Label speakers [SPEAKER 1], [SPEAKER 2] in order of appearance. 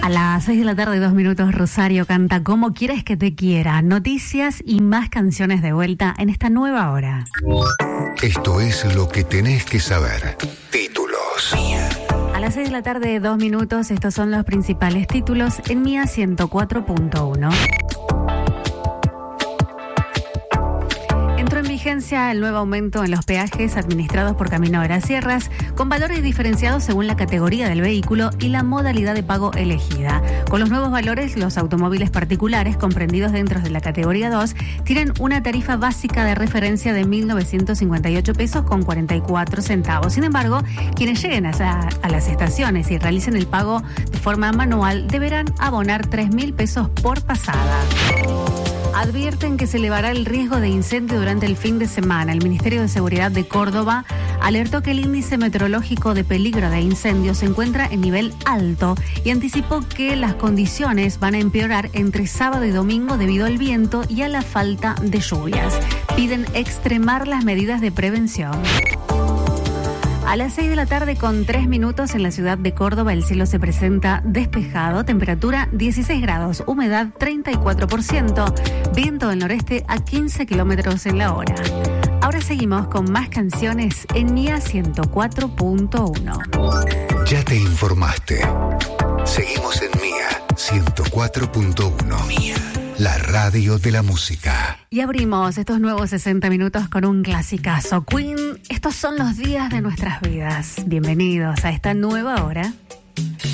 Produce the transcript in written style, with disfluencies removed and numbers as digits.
[SPEAKER 1] A las 6 de la tarde, 2 minutos, Rosario canta ¿Cómo quieres que te quiera? Noticias y más canciones de vuelta en esta nueva hora.
[SPEAKER 2] Esto es lo que tenés que saber. Títulos.
[SPEAKER 1] A las 6 de la tarde, 2 minutos, estos son los principales títulos en Mía 104.1. Entró en vigencia el nuevo aumento en los peajes administrados por Camino de las Sierras, con valores diferenciados según la categoría del vehículo y la modalidad de pago elegida. Con los nuevos valores, los automóviles particulares comprendidos dentro de la categoría 2 tienen una tarifa básica de referencia de 1.958 pesos con 44 centavos. Sin embargo, quienes lleguen a las estaciones y realicen el pago de forma manual deberán abonar 3.000 pesos por pasada. Advierten que se elevará el riesgo de incendio durante el fin de semana. El Ministerio de Seguridad de Córdoba alertó que el índice meteorológico de peligro de incendio se encuentra en nivel alto y anticipó que las condiciones van a empeorar entre sábado y domingo debido al viento y a la falta de lluvias. Piden extremar las medidas de prevención. A las 6 de la tarde con 3 minutos en la ciudad de Córdoba el cielo se presenta despejado, temperatura 16 grados, humedad 34%, viento del noreste a 15 kilómetros en la hora. Ahora seguimos con más canciones en Mía 104.1.
[SPEAKER 2] Ya te informaste. Seguimos en Mía 104.1. Mía, la radio de la música.
[SPEAKER 1] Y abrimos estos nuevos 60 minutos con un clasicazo. Queen, estos son los días de nuestras vidas. Bienvenidos a esta nueva hora.